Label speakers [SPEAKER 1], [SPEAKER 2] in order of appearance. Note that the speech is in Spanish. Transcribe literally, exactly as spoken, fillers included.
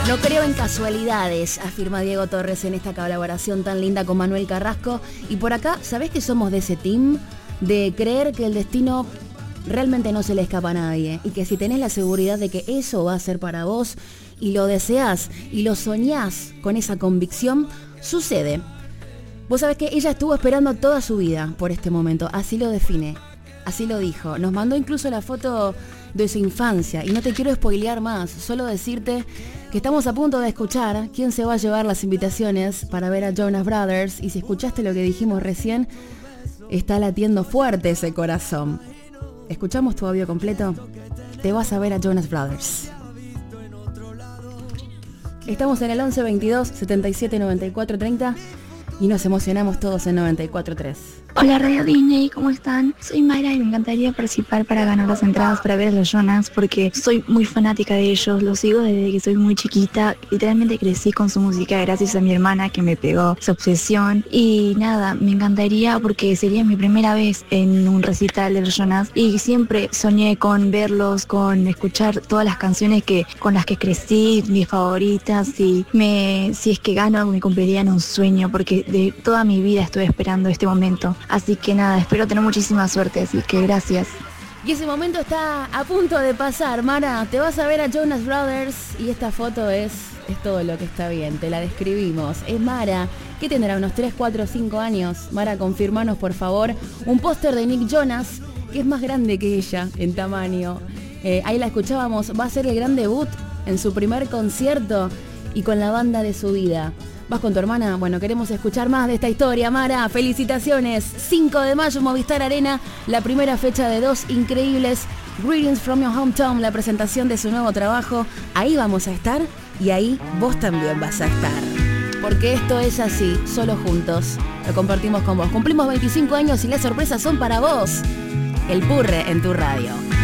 [SPEAKER 1] No creo en casualidades, afirma Diego Torres en esta colaboración tan linda con Manuel Carrasco. Y por acá, ¿sabés que somos de ese team? De creer que el destino realmente no se le escapa a nadie. Y que si tenés la seguridad de que eso va a ser para vos, y lo deseás, y lo soñás con esa convicción, sucede. Vos sabés que ella estuvo esperando toda su vida por este momento, así lo define, así lo dijo. Nos mandó incluso la foto de su infancia, y no te quiero spoilear más, solo decirte que estamos a punto de escuchar quién se va a llevar las invitaciones para ver a Jonas Brothers, y si escuchaste lo que dijimos recién, está latiendo fuerte ese corazón. ¿Escuchamos tu audio completo? Te vas a ver a Jonas Brothers. Estamos en el once veintidós setenta y siete noventa y cuatro treinta y nos emocionamos todos en noventa y cuatro tres.
[SPEAKER 2] Hola Radio Disney, ¿cómo están? Soy Mayra y me encantaría participar para ganar las entradas para ver a los Jonas porque soy muy fanática de ellos, los sigo desde que soy muy chiquita, literalmente crecí con su música gracias a mi hermana que me pegó esa obsesión y nada, me encantaría porque sería mi primera vez en un recital de los Jonas y siempre soñé con verlos, con escuchar todas las canciones que con las que crecí, mis favoritas y me, si es que gano me cumplirían un sueño porque de toda mi vida estuve esperando este momento. Así que nada, espero tener muchísima suerte, así que gracias.
[SPEAKER 1] Y ese momento está a punto de pasar, Mara. Te vas a ver a Jonas Brothers y esta foto es, es todo lo que está bien, te la describimos. Es Mara, que tendrá unos tres, cuatro, cinco años. Mara, confirmanos por favor un póster de Nick Jonas, que es más grande que ella en tamaño. Eh, ahí la escuchábamos, va a ser el gran debut en su primer concierto y con la banda de su vida. ¿Vas con tu hermana? Bueno, queremos escuchar más de esta historia, Mara. Felicitaciones. cinco de mayo, Movistar Arena, la primera fecha de dos increíbles. Greetings from your hometown, la presentación de su nuevo trabajo. Ahí vamos a estar y ahí vos también vas a estar. Porque esto es así, solo juntos. Lo compartimos con vos. Cumplimos veinticinco años y las sorpresas son para vos. El Purre en tu radio.